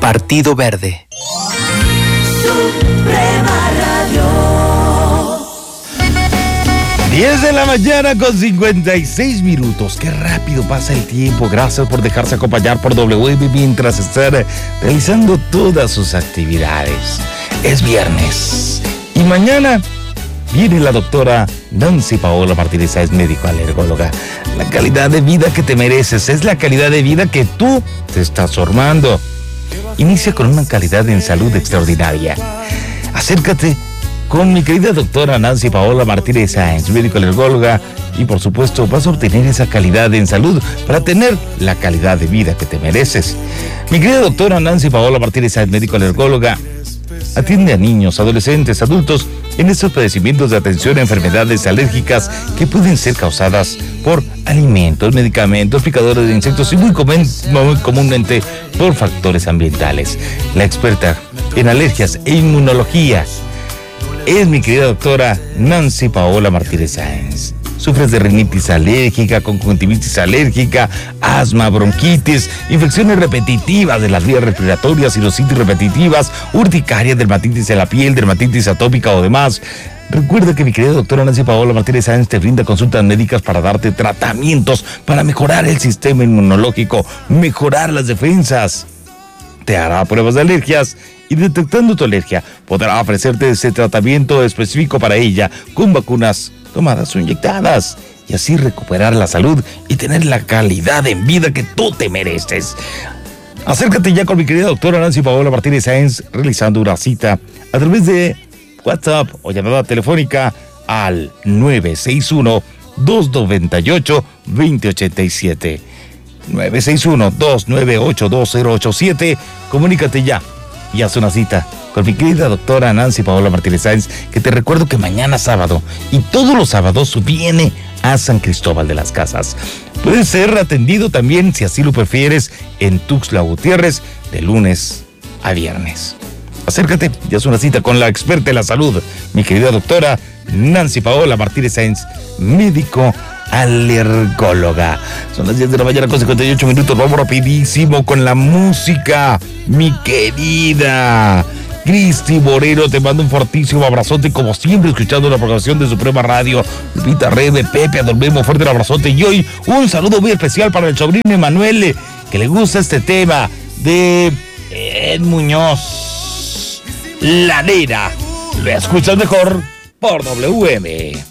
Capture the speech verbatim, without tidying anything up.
Partido Verde. Suprema Radio. diez de la mañana con cincuenta y seis minutos. Qué rápido pasa el tiempo. Gracias por dejarse acompañar por W M mientras estar realizando todas sus actividades. Es viernes y mañana viene la doctora Nancy Paola Martínez Sáenz, médico alergóloga. La calidad de vida que te mereces es la calidad de vida que tú te estás formando. Inicia con una calidad en salud extraordinaria. Acércate con mi querida doctora Nancy Paola Martínez Sáenz, médico alergóloga, y por supuesto vas a obtener esa calidad en salud para tener la calidad de vida que te mereces. Mi querida doctora Nancy Paola Martínez Sáenz, médico alergóloga, atiende a niños, adolescentes, adultos en estos padecimientos de atención a enfermedades alérgicas que pueden ser causadas por alimentos, medicamentos, picadores de insectos y muy, común, muy comúnmente por factores ambientales. La experta en alergias e inmunología es mi querida doctora Nancy Paola Martínez Sáenz. Sufres de rinitis alérgica, conjuntivitis alérgica, asma, bronquitis, infecciones repetitivas de las vías respiratorias, sinusitis repetitivas, urticaria, dermatitis en la piel, dermatitis atópica o demás. Recuerda que mi querida doctora Nancy Paola Martínez Sáenz te brinda consultas médicas para darte tratamientos para mejorar el sistema inmunológico, mejorar las defensas. Te hará pruebas de alergias y detectando tu alergia podrá ofrecerte ese tratamiento específico para ella con vacunas tomadas o inyectadas y así recuperar la salud y tener la calidad en vida que tú te mereces. Acércate ya con mi querida doctora Nancy Paola Martínez Sáenz realizando una cita a través de WhatsApp o llamada telefónica al nueve seis uno, dos nueve ocho, dos cero ocho siete. nueve seis uno, dos nueve ocho, dos cero ocho siete. Comunícate ya y haz una cita con mi querida doctora Nancy Paola Martínez Sáenz, que te recuerdo que mañana sábado y todos los sábados viene a San Cristóbal de las Casas. Puede ser atendido también, si así lo prefieres, en Tuxtla Gutiérrez de lunes a viernes. Acércate y haz una cita con la experta en la salud, mi querida doctora Nancy Paola Martínez Sáenz, médico alergóloga. Son las diez de la mañana con cincuenta y ocho minutos. Vamos rapidísimo con la música, mi querida Cristi Moreno. Te mando un fortísimo abrazote, como siempre, escuchando la programación de Suprema Radio. Lupita Rebe, Pepe, Adolmemo, fuerte el abrazote. Y hoy un saludo muy especial para el sobrino Emanuel, que le gusta este tema de Ed Muñoz, La Nena. Lo escuchas mejor por W M.